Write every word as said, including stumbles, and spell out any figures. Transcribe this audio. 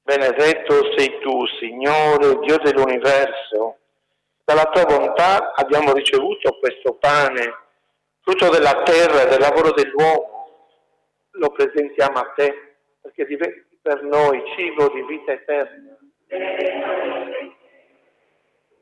Benedetto sei tu, Signore, Dio dell'universo. Dalla tua bontà abbiamo ricevuto questo pane, frutto della terra e del lavoro dell'uomo. Lo presentiamo a te, perché diventi per noi cibo di vita eterna.